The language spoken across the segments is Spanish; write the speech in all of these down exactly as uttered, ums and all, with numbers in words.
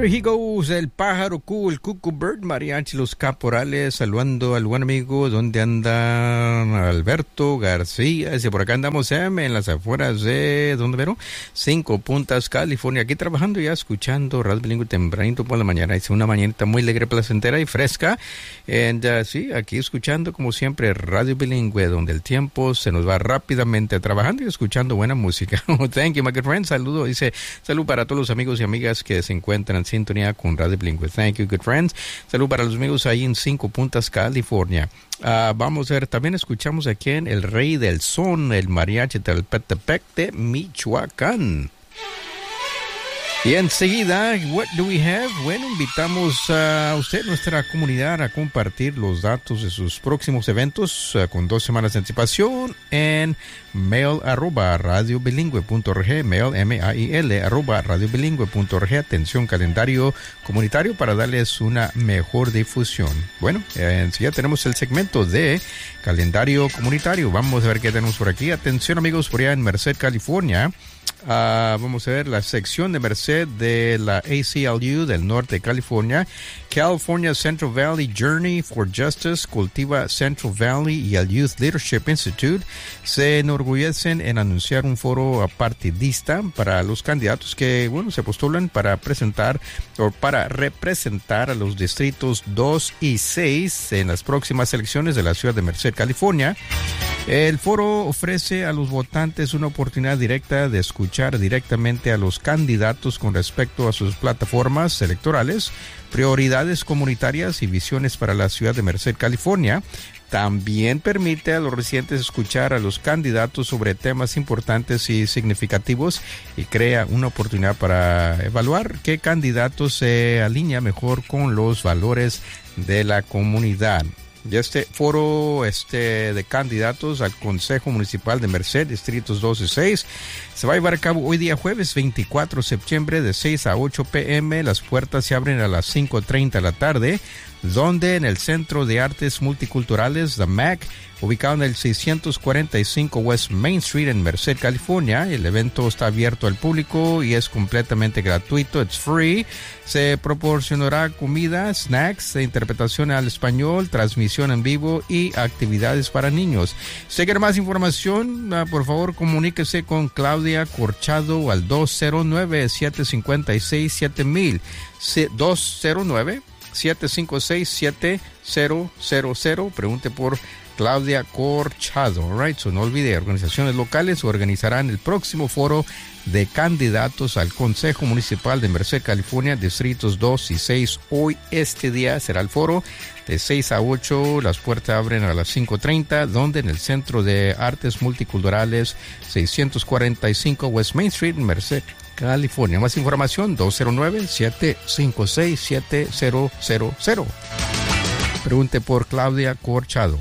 Here he goes, el pájaro cool, el Cuckoo Bird, Mariachi Los Caporales, saludando al buen amigo. ¿Dónde anda Alberto García? Dice, por acá andamos, Em, en las afueras de, ¿dónde vero? Cinco Puntas, California. Aquí trabajando ya, escuchando Radio Bilingüe tempranito por la mañana. Dice, una mañanita muy alegre, placentera y fresca. And, uh, sí, aquí escuchando, como siempre, Radio Bilingüe, donde el tiempo se nos va rápidamente, trabajando y escuchando buena música. Thank you, my good friend. Saludo, dice, salud para todos los amigos y amigas que se encuentran en sintonía con Radio Bilingüe. Thank you, good friends. Salud para los amigos ahí en Cinco Puntas, California. Uh, vamos a ver, también escuchamos aquí en El Rey del Son, el mariachi Tlalpetepec de Michoacán. Y enseguida, what do we have? Bueno, invitamos a usted, nuestra comunidad, a compartir los datos de sus próximos eventos uh, con dos semanas de anticipación en mail arroba radiobilingüe.org, mail M A I L arroba radiobilingüe.org. Atención, calendario comunitario para darles una mejor difusión. Bueno, eh, enseguida tenemos el segmento de calendario comunitario. Vamos a ver qué tenemos por aquí. Atención, amigos, por allá en Merced, California. Uh, vamos a ver la sección de Merced de la A C L U del norte de California. California Central Valley Journey for Justice, Cultiva Central Valley y el Youth Leadership Institute se enorgullecen en anunciar un foro apartidista para los candidatos que, bueno, se postulan para presentar o para representar a los distritos dos y seis en las próximas elecciones de la ciudad de Merced, California. El foro ofrece a los votantes una oportunidad directa de escuchar directamente a los candidatos con respecto a sus plataformas electorales, prioridades comunitarias y visiones para la ciudad de Merced, California. También permite a los residentes escuchar a los candidatos sobre temas importantes y significativos y crea una oportunidad para evaluar qué candidato se alinea mejor con los valores de la comunidad. Y este foro este, de candidatos al Consejo Municipal de Merced, distritos dos y seis, se va a llevar a cabo hoy día jueves veinticuatro de septiembre de seis a ocho p m Las puertas se abren a las cinco treinta de la tarde, donde en el Centro de Artes Multiculturales, The M A C, ubicado en el seiscientos cuarenta y cinco West Main Street en Merced, California. El evento está abierto al público y es completamente gratuito. It's free. Se proporcionará comida, snacks, interpretación al español, transmisión en vivo y actividades para niños. Si quiere más información, por favor comuníquese con Claudia Corchado al dos cero nueve, siete cinco seis, siete mil. dos cero nueve, siete cinco seis, siete cero cero cero. Pregunte por Claudia Corchado. All right, so no olvide, organizaciones locales organizarán el próximo foro de candidatos al Consejo Municipal de Merced, California, distritos dos y seis. Hoy, este día, será el foro de seis a ocho. Las puertas abren a las cinco treinta, donde en el Centro de Artes Multiculturales, seiscientos cuarenta y cinco West Main Street, en Merced, California. Más información, dos cero nueve, siete cinco seis, siete cero cero cero. Pregunte por Claudia Corchado.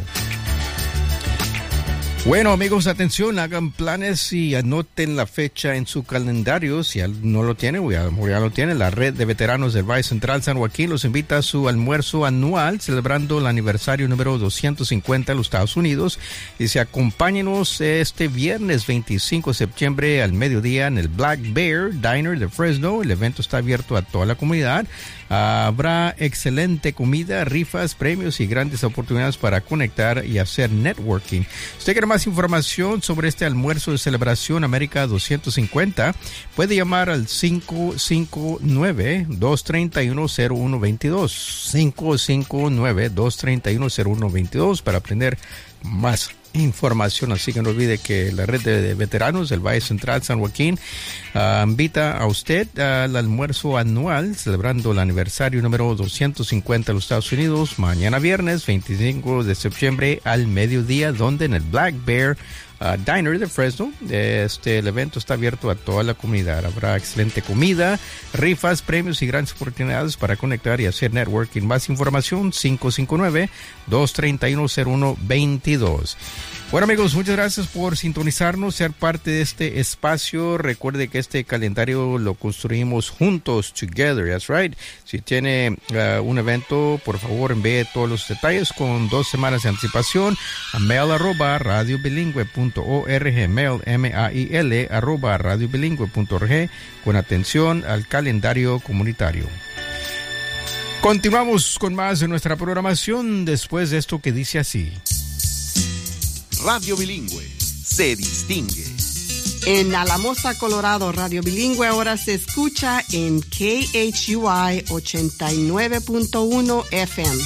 Bueno, amigos, atención, hagan planes y anoten la fecha en su calendario. Si no lo tiene, o ya, o ya lo tiene, la Red de Veteranos del Valle Central San Joaquín los invita a su almuerzo anual celebrando el aniversario número doscientos cincuenta de los Estados Unidos. Y se acompáñenos este viernes veinticinco de septiembre al mediodía en el Black Bear Diner de Fresno. El evento está abierto a toda la comunidad. Habrá excelente comida, rifas, premios y grandes oportunidades para conectar y hacer networking. Si usted quiere más información sobre este almuerzo de celebración América doscientos cincuenta, puede llamar al cinco cinco nueve, dos tres uno, cero uno dos dos, cinco cinco nueve, dos tres uno, cero uno dos dos para obtener más información. Así que no olvide que la Red de Veteranos del Valle Central San Joaquín uh, invita a usted al almuerzo anual celebrando el aniversario número doscientos cincuenta de los Estados Unidos, mañana viernes veinticinco de septiembre al mediodía, donde en el Black Bear Uh, Diner de Fresno. Este, el evento está abierto a toda la comunidad. Habrá excelente comida, rifas, premios y grandes oportunidades para conectar y hacer networking. Más información, cinco cinco nueve, dos tres uno, cero uno dos dos. Bueno, amigos, muchas gracias por sintonizarnos, ser parte de este espacio. Recuerde que este calendario lo construimos juntos, together, that's right. Si tiene uh, un evento, por favor envíe todos los detalles con dos semanas de anticipación a mail arroba radiobilingüe punto org, mail M A I L arroba radiobilingüe punto org, con atención al calendario comunitario. Continuamos con más de nuestra programación después de esto que dice así. Radio Bilingüe se distingue. En Alamosa, Colorado, Radio Bilingüe ahora se escucha en K H U I ochenta y nueve punto uno F M.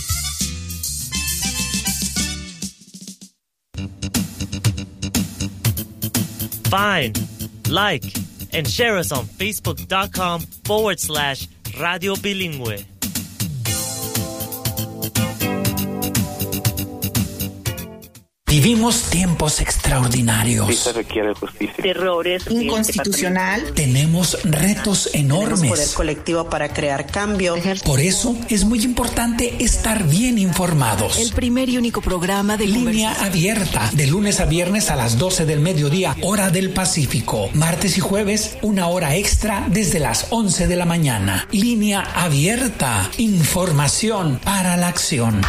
Find, like, and share us on facebook.com forward slash Radio Bilingüe. Vivimos tiempos extraordinarios. Sí se requiere justicia. Terrores inconstitucional. Tenemos retos enormes. Tenemos poder colectivo para crear cambio. Por eso es muy importante estar bien informados. El primer y único programa de Línea Abierta, de lunes a viernes a las doce del mediodía, hora del Pacífico. Martes y jueves, una hora extra desde las once de la mañana. Línea Abierta, información para la acción.